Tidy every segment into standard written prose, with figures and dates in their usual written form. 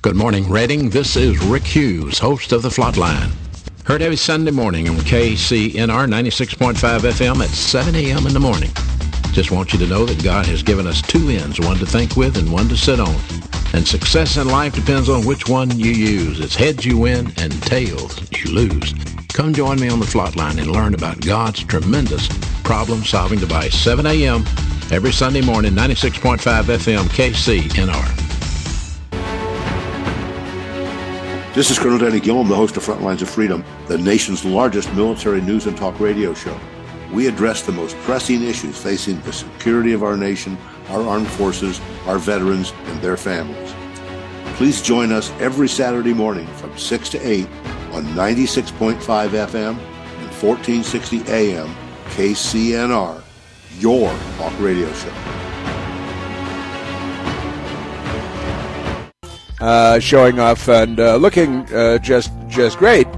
Good morning, Reading. This is Rick Hughes, host of The Flatline. Heard every Sunday morning on KCNR 96.5 FM at 7 a.m. in the morning. Just want you to know that God has given us two ends, one to think with and one to sit on. And success in life depends on which one you use. It's heads you win and tails you lose. Come join me on The Flatline and learn about God's tremendous problem-solving device. 7 a.m. every Sunday morning, 96.5 FM, KCNR. This is Colonel Danny Gillum, the host of Frontlines of Freedom, the nation's largest military news and talk radio show. We address the most pressing issues facing the security of our nation, our armed forces, our veterans, and their families. Please join us every Saturday morning from 6 to 8 on 96.5 FM and 1460 AM KCNR, your talk radio show. Showing off and looking just great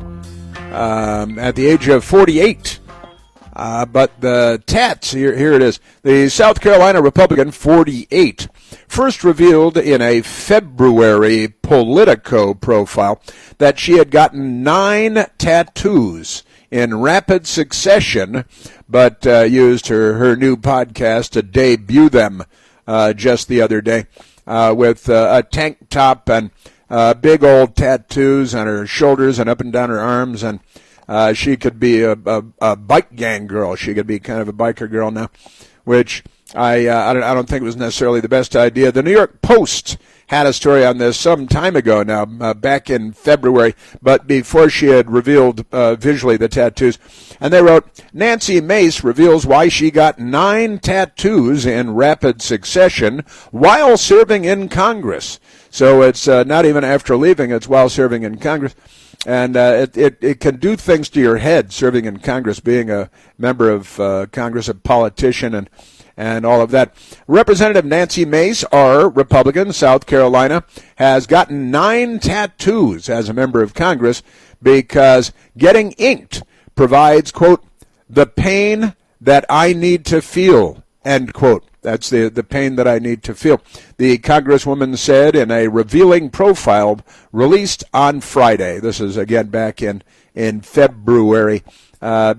at the age of 48. But the tats, here it is. The South Carolina Republican, 48, first revealed in a February Politico profile that she had gotten 9 tattoos in rapid succession, but used her new podcast to debut them just the other day. With a tank top and big old tattoos on her shoulders and up and down her arms, and she could be a bike gang girl. She could be kind of a biker girl now, which I don't think was necessarily the best idea. The New York Post had a story on this some time ago now, back in February, but before she had revealed visually the tattoos. And they wrote, Nancy Mace reveals why she got 9 tattoos in rapid succession while serving in Congress. So it's not even after leaving, it's while serving in Congress. And it can do things to your head, serving in Congress, being a member of Congress, a politician, and all of that. Representative Nancy Mace, R., Republican, South Carolina, has gotten 9 tattoos as a member of Congress because getting inked provides, quote, the pain that I need to feel, end quote. That's the pain that I need to feel. The Congresswoman said in a revealing profile released on Friday. This is, again, back in February. But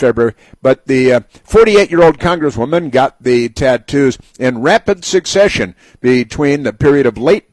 the 48-year-old Congresswoman got the tattoos in rapid succession between the period of late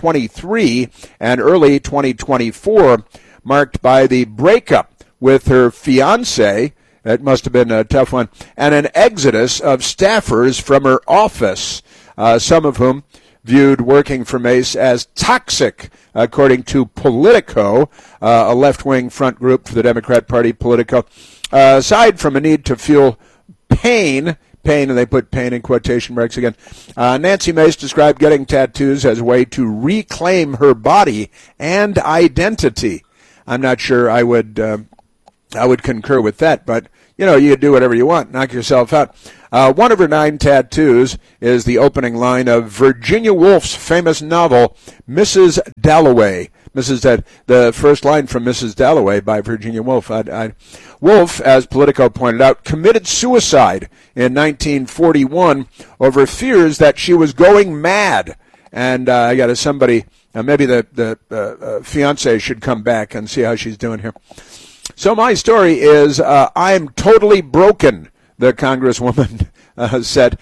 2023 and early 2024, marked by the breakup with her fiancé. That must have been a tough one. And an exodus of staffers from her office, some of whom viewed working for Mace as toxic, according to Politico, a left-wing front group for the Democrat Party, Politico. Aside from a need to feel pain, and they put pain in quotation marks again, Nancy Mace described getting tattoos as a way to reclaim her body and identity. I'm not sure I would concur with that, but you do whatever you want, knock yourself out. One of her 9 tattoos is the opening line of Virginia Woolf's famous novel, Mrs. Dalloway. The first line from Mrs. Dalloway by Virginia Woolf. Woolf, as Politico pointed out, committed suicide in 1941 over fears that she was going mad. And I got somebody, maybe the fiancé should come back and see how she's doing here. So my story is, I'm totally broken, the Congresswoman said.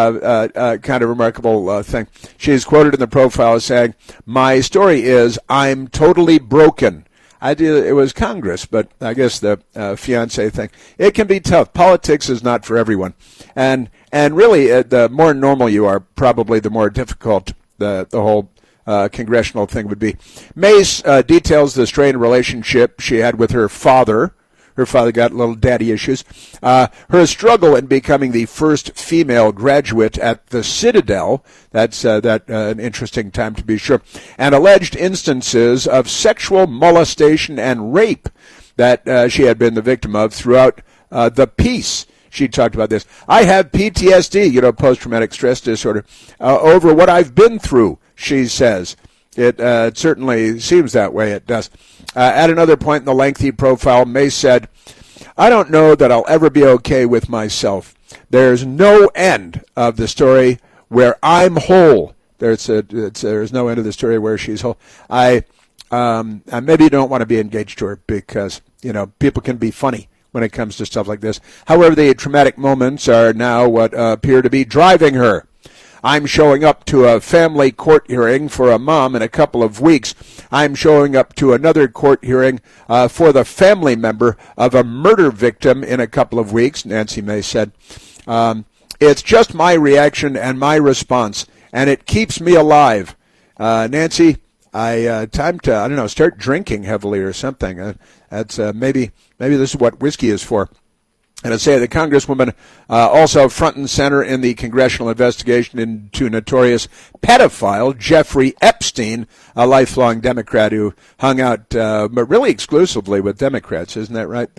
Kind of remarkable thing. She's quoted in the profile as saying, my story is, I'm totally broken. It was Congress, but I guess the fiancé thing. It can be tough. Politics is not for everyone. And really, the more normal you are, probably the more difficult the whole congressional thing would be. Mace details the strained relationship she had with her father. Her father got little daddy issues. Her struggle in becoming the first female graduate at the Citadel. That's an interesting time to be sure. And alleged instances of sexual molestation and rape that she had been the victim of throughout the piece. She talked about this. I have PTSD, post-traumatic stress disorder, over what I've been through, she says. It certainly seems that way. It does. At another point in the lengthy profile, Mace said, I don't know that I'll ever be okay with myself. There's no end of the story where I'm whole, There's no end of the story where she's whole. Maybe you don't want to be engaged to her because, people can be funny when it comes to stuff like this. However, the traumatic moments are now what appear to be driving her. I'm showing up to a family court hearing for a mom in a couple of weeks. I'm showing up to another court hearing for the family member of a murder victim in a couple of weeks, Nancy Mace said. It's just my reaction and my response, and it keeps me alive. Nancy, time to, start drinking heavily or something. That's maybe this is what whiskey is for. And I say the Congresswoman also front and center in the congressional investigation into notorious pedophile Jeffrey Epstein, a lifelong Democrat who hung out but really exclusively with Democrats. Isn't that right?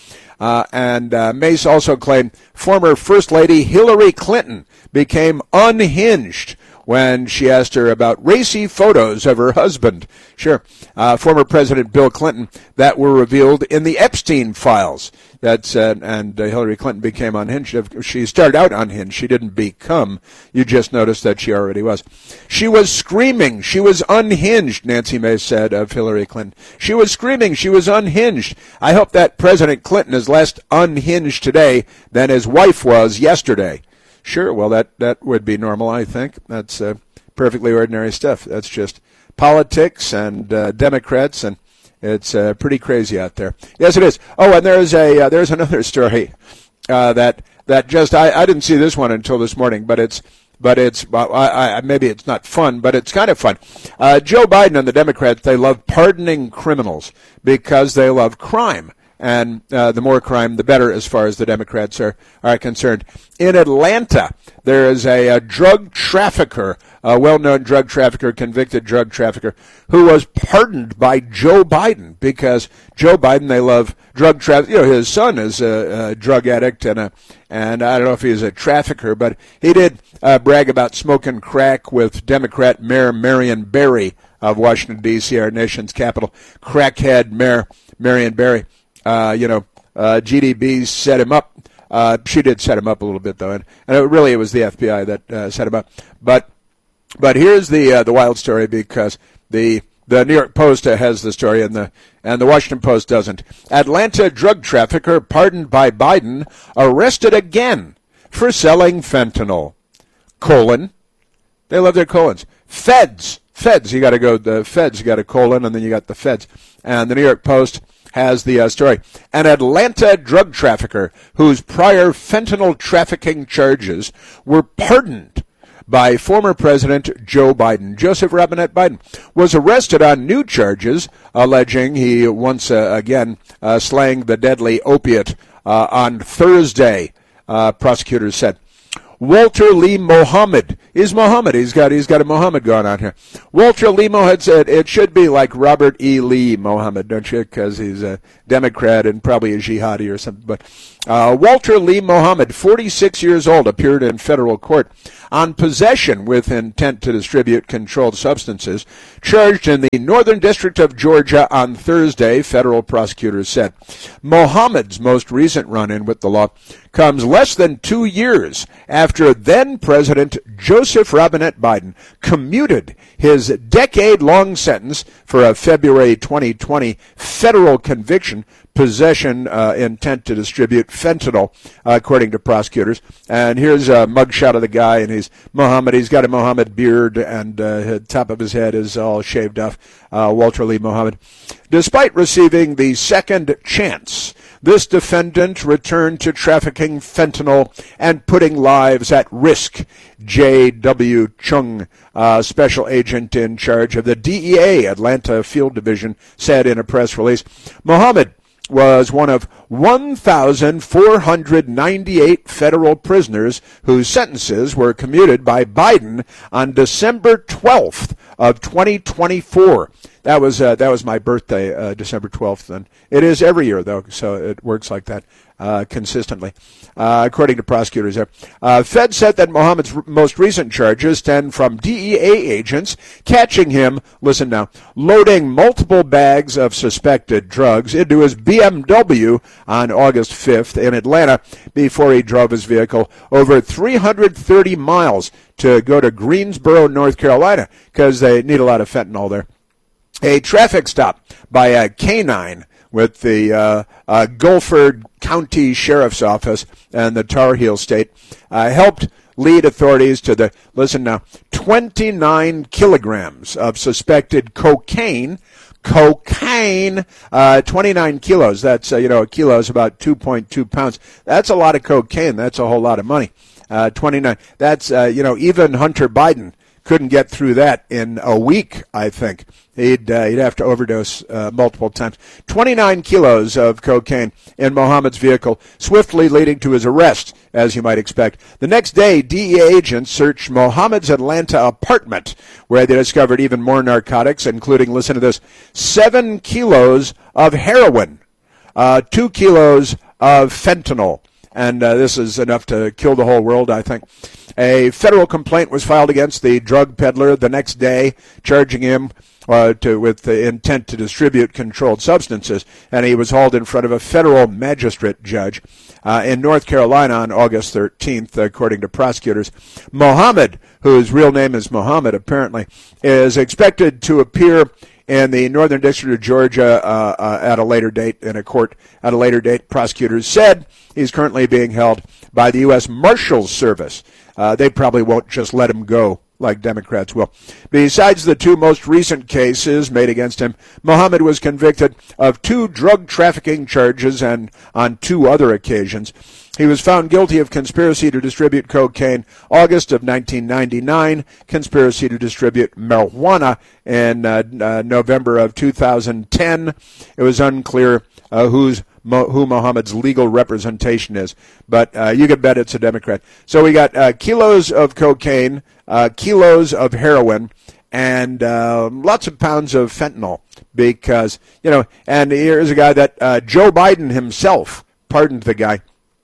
And Mace also claimed former First Lady Hillary Clinton became unhinged when she asked her about racy photos of her husband. Sure, former President Bill Clinton, that were revealed in the Epstein files. And Hillary Clinton became unhinged. She started out unhinged. She didn't become. You just noticed that she already was. She was screaming. She was unhinged, Nancy Mace said of Hillary Clinton. She was screaming. She was unhinged. I hope that President Clinton is less unhinged today than his wife was yesterday. Sure, well, that would be normal, I think. That's perfectly ordinary stuff. That's just politics and Democrats, and it's pretty crazy out there. Yes, it is. Oh, and there's another story that just I didn't see this one until this morning, but maybe it's not fun, but it's kind of fun. Joe Biden and the Democrats, they love pardoning criminals because they love crime. And the more crime, the better as far as the Democrats are concerned. In Atlanta, there is a drug trafficker, a well-known drug trafficker, convicted drug trafficker, who was pardoned by Joe Biden because Joe Biden, they love drug trafficking. His son is a drug addict and I don't know if he's a trafficker, but he did brag about smoking crack with Democrat Mayor Marion Barry of Washington, D.C., our nation's capital. Crackhead Mayor Marion Barry. GDB set him up. She did set him up a little bit, though, and it was the FBI that set him up. But here's the wild story, because the New York Post has the story and the Washington Post doesn't. Atlanta drug trafficker pardoned by Biden arrested again for selling fentanyl. They love their colons. Feds. You got to go. The feds. You got a colon, and then you got the feds. And the New York Post has the story. An Atlanta drug trafficker whose prior fentanyl trafficking charges were pardoned by former President Joe Biden. Joseph Robinette Biden was arrested on new charges alleging he once again slang the deadly opiate on Thursday, prosecutors said. Walter Lee Mohammed is Mohammed. He's got a Mohammed going on here. Walter Lee Mohammed said it should be like Robert E. Lee Mohammed, don't you? Because he's a Democrat and probably a jihadi or something. But Walter Lee Mohammed, 46 years old, appeared in federal court on possession with intent to distribute controlled substances, charged in the Northern District of Georgia on Thursday, federal prosecutors said. Mohammed's most recent run-in with the law comes less than 2 years after then-President Joseph Robinette Biden commuted his decade-long sentence for a February 2020 federal conviction, possession, intent to distribute fentanyl, according to prosecutors. And here's a mugshot of the guy, and he's Mohammed. He's got a Mohammed beard, and the top of his head is all shaved off. Walter Lee Mohammed. Despite receiving the second chance, this defendant returned to trafficking fentanyl and putting lives at risk. J.W. Chung, special agent in charge of the DEA Atlanta Field Division, said in a press release. Mohammed was one of 1,498 federal prisoners whose sentences were commuted by Biden on December 12th of 2024. that was my birthday, December 12th, and it is every year though, so it works like that consistently, according to prosecutors there. Fed said that Mohammed's most recent charges stem from DEA agents catching him, listen now, loading multiple bags of suspected drugs into his BMW on August 5th in Atlanta before he drove his vehicle over 330 miles to go to Greensboro, North Carolina, because they need a lot of fentanyl there. A traffic stop by a canine with the Guilford County Sheriff's Office and the Tar Heel State helped lead authorities to the, listen now, 29 kilograms of suspected cocaine. 29 kilos. That's, a kilo is about 2.2 pounds. That's a lot of cocaine. That's a whole lot of money. 29. That's, even Hunter Biden couldn't get through that in a week, I think. He'd have to overdose multiple times. 29 kilos of cocaine in Mohammed's vehicle, swiftly leading to his arrest, as you might expect. The next day, DEA agents searched Mohammed's Atlanta apartment, where they discovered even more narcotics, including, listen to this, 7 kilos of heroin, 2 kilos of fentanyl. And this is enough to kill the whole world, I think. A federal complaint was filed against the drug peddler the next day, charging him with the intent to distribute controlled substances, and he was hauled in front of a federal magistrate judge in North Carolina on August 13th, according to prosecutors. Mohammed, whose real name is Mohammed apparently, is expected to appear in the Northern District of Georgia at a later date, in a court at a later date. Prosecutors said he's currently being held by the U.S. Marshals Service. They probably won't just let him go like Democrats will. Besides the 2 most recent cases made against him, Mohammed was convicted of 2 drug trafficking charges and on 2 other occasions. He was found guilty of conspiracy to distribute cocaine August of 1999, conspiracy to distribute marijuana in November of 2010. It was unclear who Mohammed's legal representation is, but you can bet it's a Democrat. So we got kilos of cocaine, kilos of heroin, and lots of pounds of fentanyl because, and here's a guy that Joe Biden himself pardoned the guy.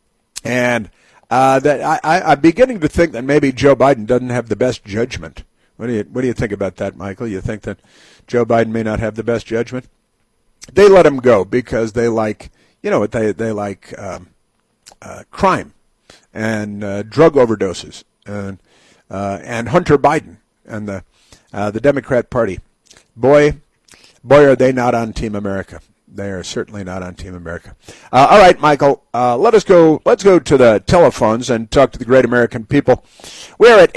And that I'm beginning to think that maybe Joe Biden doesn't have the best judgment. What do you think about that, Michael? You think that Joe Biden may not have the best judgment? They let him go because they like, they like crime and drug overdoses and Hunter Biden and the Democrat Party. Boy, are they not on Team America. They are certainly not on Team America. All right, Michael, let's go to the telephones and talk to the great American people. We're at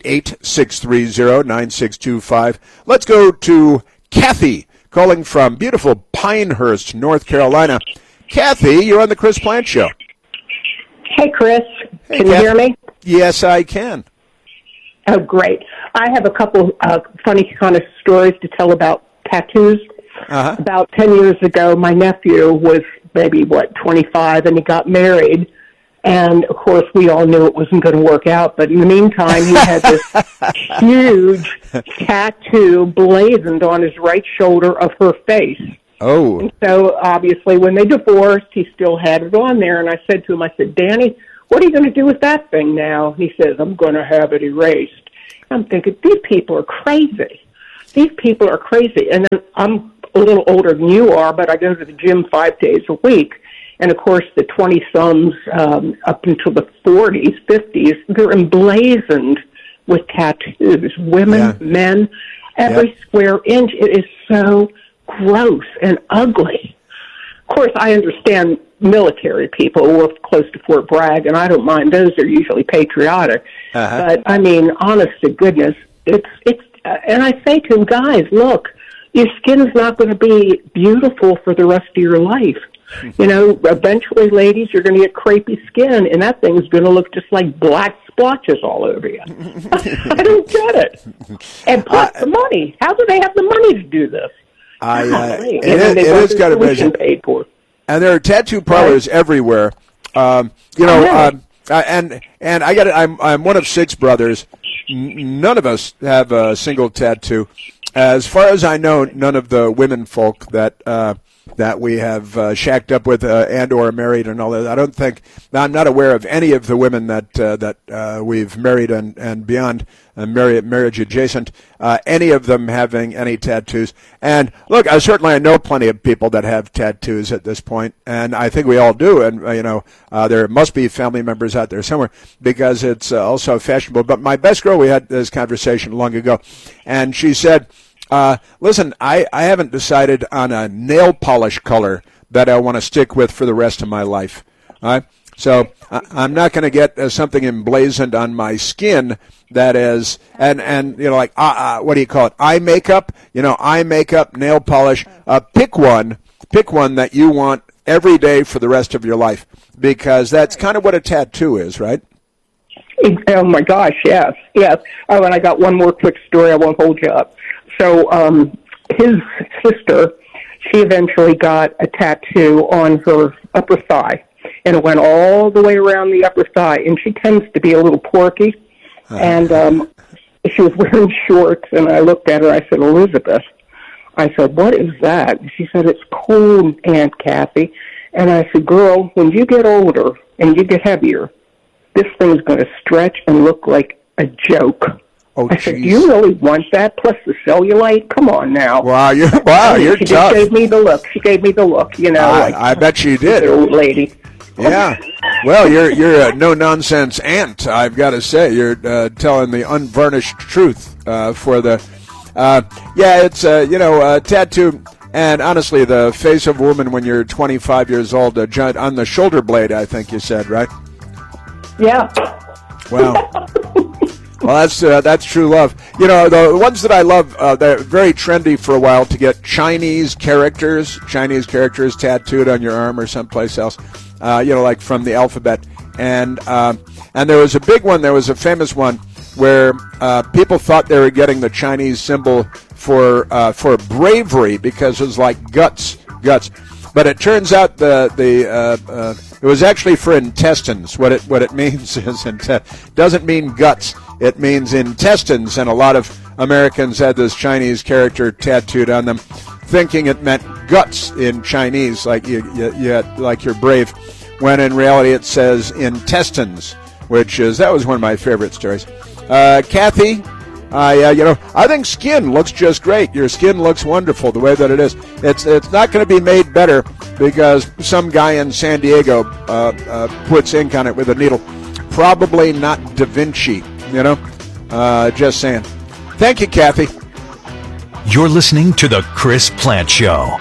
888-630-9625. Let's go to Kathy, calling from beautiful Pinehurst, North Carolina. Kathy, you're on the Chris Plante Show. Hey, Chris. Hey, can you hear me? Yes, I can. Oh, great. I have a couple funny kind of stories to tell about tattoos. Uh-huh. About 10 years ago, my nephew was maybe, 25, and he got married. And, of course, we all knew it wasn't going to work out. But in the meantime, he had this huge tattoo blazoned on his right shoulder of her face. Oh. And so, obviously, when they divorced, he still had it on there. And I said to him, Danny, what are you going to do with that thing now? He says, I'm going to have it erased. I'm thinking, these people are crazy. These people are crazy. And then I'm a little older than you are, but I go to the gym 5 days a week. And, of course, the 20-somes up until the 40s, 50s, they're emblazoned with tattoos. Women, men, every square inch. It is so gross and ugly. Of course, I understand military people who are close to Fort Bragg, and I don't mind. Those are usually patriotic. Uh-huh. But, I mean, honest to goodness, it's and I say to them, guys, look, your skin's not going to be beautiful for the rest of your life. Eventually, ladies, you're going to get crepey skin, and that thing's going to look just like black splotches all over you. I don't get it. And plus, the money. How do they have the money to do this? It is got to be paid for. And there are tattoo parlors everywhere. And I got it. I'm one of 6 brothers. None of us have a single tattoo. as far as I know, none of the women folk that we have shacked up with and or married and all that. I don't think, I'm not aware of any of the women that we've married and beyond, marriage adjacent, any of them having any tattoos. And look, I know plenty of people that have tattoos at this point, and I think we all do. And there must be family members out there somewhere because it's also fashionable. But my best girl, we had this conversation long ago, and she said, listen, I haven't decided on a nail polish color that I want to stick with for the rest of my life. All right? So I'm not going to get something emblazoned on my skin that is, and like, what do you call it? Eye makeup, eye makeup, nail polish. Pick one that you want every day for the rest of your life, because that's kind of what a tattoo is, right? Oh my gosh, yes. Oh, and I got one more quick story. I won't hold you up. So his sister, she eventually got a tattoo on her upper thigh, and it went all the way around the upper thigh, and she tends to be a little porky, and she was wearing shorts, and I looked at her, I said, Elizabeth, I said, what is that? And she said, it's cold, Aunt Kathy. And I said, girl, when you get older and you get heavier, this thing's going to stretch and look like a joke. Oh, I said, do you really want that? Plus the cellulite? Come on now. Wow, you're she tough. She gave me the look. She gave me the look, I bet she did. Old lady. Yeah. Well, you're a no-nonsense aunt, I've got to say. You're telling the unvarnished truth for the... it's, tattoo... And honestly, the face of a woman when you're 25 years old, on the shoulder blade, I think you said, right? Yeah. Wow. Well, that's true love. The ones that I love, they're very trendy for a while to get Chinese characters tattooed on your arm or someplace else, like from the alphabet. And there was a big one. There was a famous one where people thought they were getting the Chinese symbol for bravery because it was like guts. But it turns out it was actually for intestines. What it means is doesn't mean guts. It means intestines, and a lot of Americans had this Chinese character tattooed on them, thinking it meant guts in Chinese, like like you're brave, when in reality it says intestines, that was one of my favorite stories. Kathy, I think skin looks just great. Your skin looks wonderful the way that it is. It's not going to be made better because some guy in San Diego puts ink on it with a needle. Probably not Da Vinci, just saying. Thank you, Kathy. You're listening to The Chris Plante Show.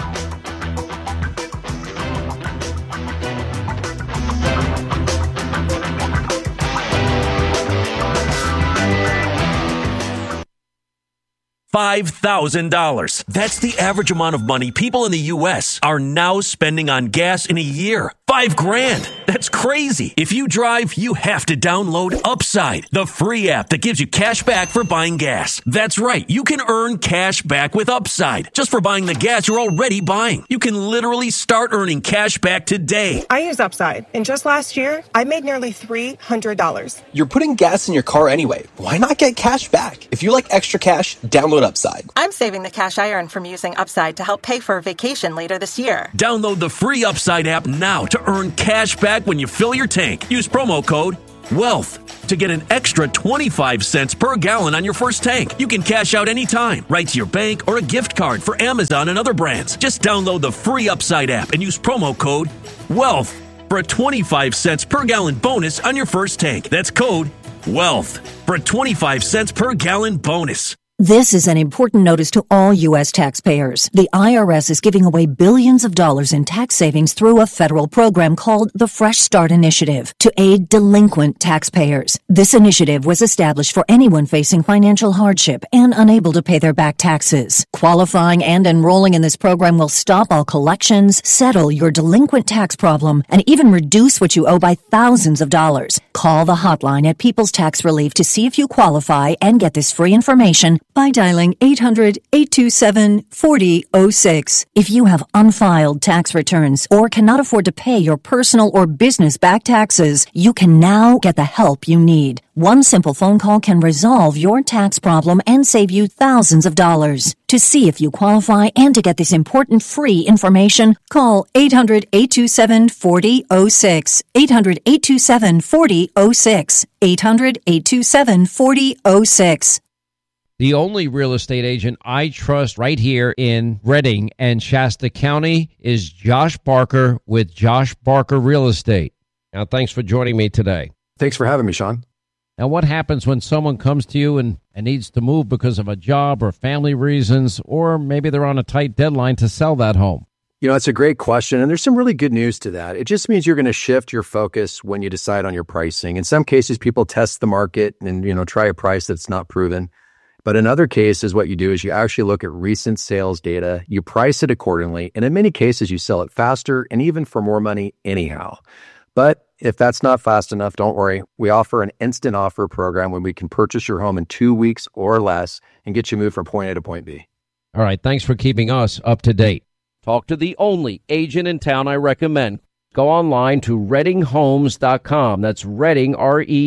$5,000. That's the average amount of money people in the U.S. are now spending on gas in a year. $5,000. That's crazy. If you drive, you have to download Upside, the free app that gives you cash back for buying gas. That's right. You can earn cash back with Upside just for buying the gas you're already buying. You can literally start earning cash back today. I use Upside, and just last year, I made nearly $300. You're putting gas in your car anyway. Why not get cash back? If you like extra cash, download Upside. I'm saving the cash I earn from using Upside to help pay for a vacation later this year. Download the free Upside app now to earn cash back when you fill your tank. Use promo code WEALTH to get an extra 25 cents per gallon on your first tank. You can cash out anytime, right to your bank or a gift card for Amazon and other brands. Just download the free Upside app and use promo code WEALTH for a 25 cents per gallon bonus on your first tank. That's code WEALTH for a 25 cents per gallon bonus. This is an important notice to all U.S. taxpayers. The IRS is giving away billions of dollars in tax savings through a federal program called the Fresh Start Initiative to aid delinquent taxpayers. This initiative was established for anyone facing financial hardship and unable to pay their back taxes. Qualifying and enrolling in this program will stop all collections, settle your delinquent tax problem, and even reduce what you owe by thousands of dollars. Call the hotline at People's Tax Relief to see if you qualify and get this free information by dialing 800-827-4006. If you have unfiled tax returns or cannot afford to pay your personal or business back taxes, you can now get the help you need. One simple phone call can resolve your tax problem and save you thousands of dollars. To see if you qualify and to get this important free information, call 800-827-4006. 800-827-4006. 800-827-4006. The only real estate agent I trust right here in Redding and Shasta County is Josh Barker with Josh Barker Real Estate. Now, thanks for joining me today. Thanks for having me, Sean. Now, what happens when someone comes to you and needs to move because of a job or family reasons, or maybe they're on a tight deadline to sell that home? You know, it's a great question, and there's some really good news to that. It just means you're going to shift your focus when you decide on your pricing. In some cases, people test the market and, try a price that's not proven. But in other cases, what you do is you actually look at recent sales data, you price it accordingly, and in many cases, you sell it faster and even for more money anyhow. But if that's not fast enough, don't worry. We offer an instant offer program when we can purchase your home in 2 weeks or less and get you moved from point A to point B. All right, thanks for keeping us up to date. Talk to the only agent in town I recommend. Go online to ReddingHomes.com. That's Redding,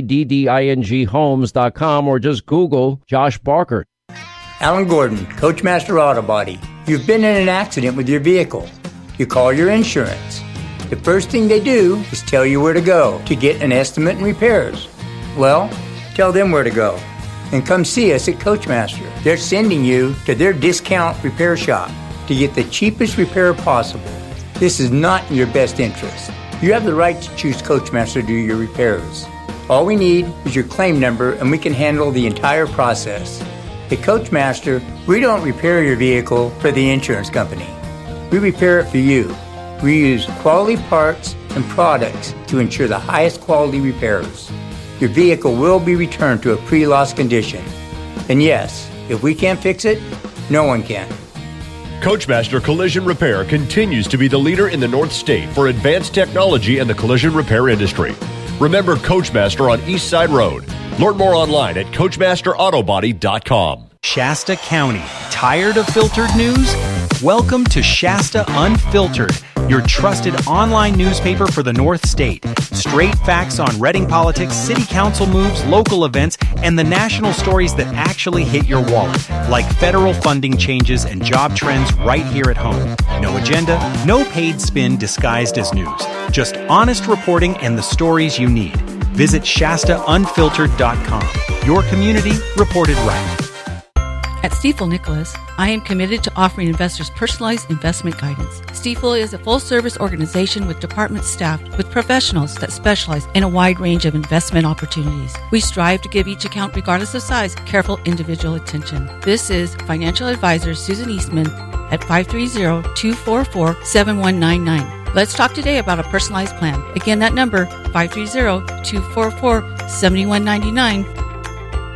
REDDING Homes.com, or just Google Josh Barker. Alan Gordon, Coachmaster Auto Body. You've been in an accident with your vehicle. You call your insurance. The first thing they do is tell you where to go to get an estimate and repairs. Well, tell them where to go. And come see us at Coachmaster. They're sending you to their discount repair shop to get the cheapest repair possible. This is not in your best interest. You have the right to choose Coachmaster to do your repairs. All we need is your claim number and we can handle the entire process. At Coachmaster, we don't repair your vehicle for the insurance company. We repair it for you. We use quality parts and products to ensure the highest quality repairs. Your vehicle will be returned to a pre-loss condition. And yes, if we can't fix it, no one can. Coachmaster Collision Repair continues to be the leader in the North State for advanced technology in the collision repair industry. Remember Coachmaster on East Side Road. Learn more online at CoachmasterAutobody.com. Shasta County. Tired of filtered news? Welcome to Shasta Unfiltered, your trusted online newspaper for the North State. Straight facts on Redding politics, city council moves, local events, and the national stories that actually hit your wallet, like federal funding changes and job trends right here at home. No agenda, no paid spin disguised as news. Just honest reporting and the stories you need. Visit ShastaUnfiltered.com. Your community reported right. At Stifel Nicholas, I am committed to offering investors personalized investment guidance. Stifel is a full-service organization with departments staffed with professionals that specialize in a wide range of investment opportunities. We strive to give each account, regardless of size, careful individual attention. This is financial advisor Susan Eastman at 530-244-7199. Let's talk today about a personalized plan. Again, that number, 530-244-7199.